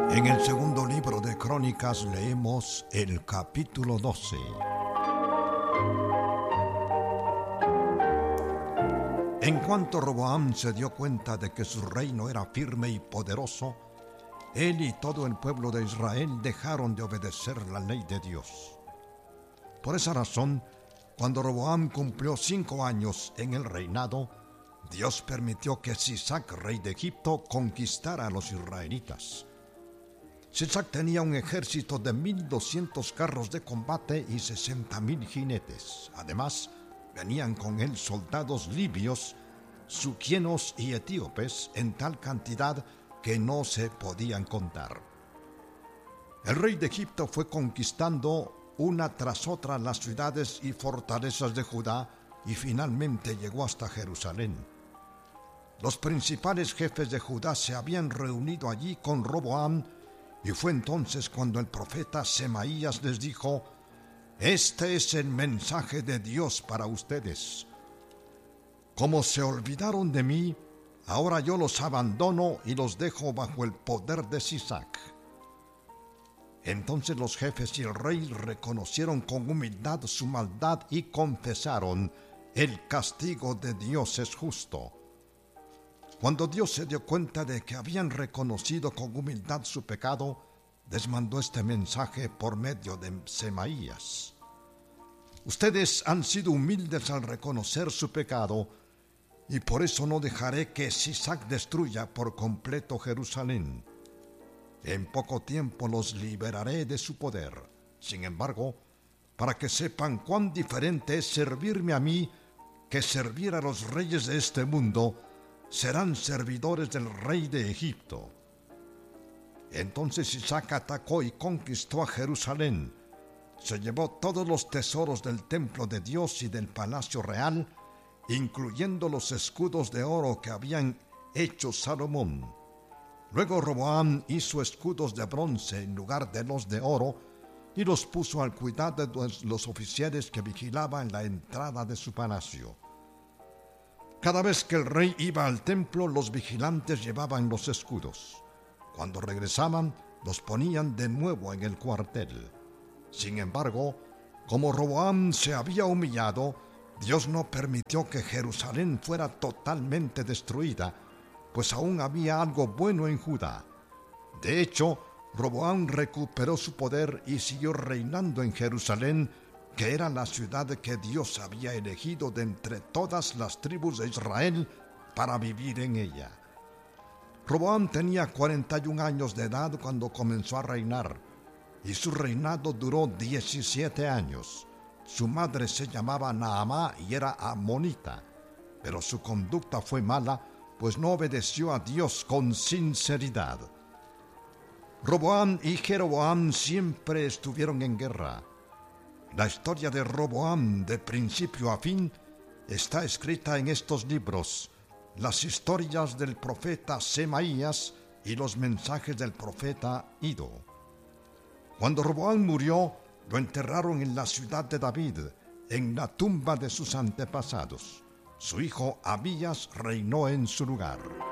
En el segundo libro de Crónicas leemos el capítulo 12. En cuanto Roboam se dio cuenta de que su reino era firme y poderoso, él y todo el pueblo de Israel dejaron de obedecer la ley de Dios. Por esa razón, cuando Roboam cumplió 5 años en el reinado, Dios permitió que Sisac, rey de Egipto, conquistara a los israelitas. Sisac tenía un ejército de 1,200 carros de combate y 60,000 jinetes. Además, venían con él soldados libios, suquienos y etíopes en tal cantidad que no se podían contar. El rey de Egipto fue conquistando una tras otra las ciudades y fortalezas de Judá y finalmente llegó hasta Jerusalén. Los principales jefes de Judá se habían reunido allí con Roboam y fue entonces cuando el profeta Semaías les dijo: «Este es el mensaje de Dios para ustedes. Como se olvidaron de mí, ahora yo los abandono y los dejo bajo el poder de Sisac». Entonces los jefes y el rey reconocieron con humildad su maldad y confesaron: «El castigo de Dios es justo». Cuando Dios se dio cuenta de que habían reconocido con humildad su pecado, les mandó este mensaje por medio de Semaías: «Ustedes han sido humildes al reconocer su pecado, y por eso no dejaré que Sisac destruya por completo Jerusalén. En poco tiempo los liberaré de su poder. Sin embargo, para que sepan cuán diferente es servirme a mí que servir a los reyes de este mundo, serán servidores del rey de Egipto». Entonces Sisac atacó y conquistó a Jerusalén. Se llevó todos los tesoros del templo de Dios y del palacio real, incluyendo los escudos de oro que habían hecho Salomón. Luego Roboam hizo escudos de bronce en lugar de los de oro y los puso al cuidado de los oficiales que vigilaban la entrada de su palacio. Cada vez que el rey iba al templo, los vigilantes llevaban los escudos. Cuando regresaban, los ponían de nuevo en el cuartel. Sin embargo, como Roboam se había humillado, Dios no permitió que Jerusalén fuera totalmente destruida, pues aún había algo bueno en Judá. De hecho, Roboam recuperó su poder y siguió reinando en Jerusalén, que era la ciudad que Dios había elegido de entre todas las tribus de Israel para vivir en ella. Roboam tenía 41 años de edad cuando comenzó a reinar, y su reinado duró 17 años. Su madre se llamaba Naamá y era amonita, pero su conducta fue mala, pues no obedeció a Dios con sinceridad. Roboam y Jeroboam siempre estuvieron en guerra. La historia de Roboam, de principio a fin, está escrita en estos libros: las historias del profeta Semaías y los mensajes del profeta Ido. Cuando Roboam murió, lo enterraron en la ciudad de David, en la tumba de sus antepasados. Su hijo Abías reinó en su lugar.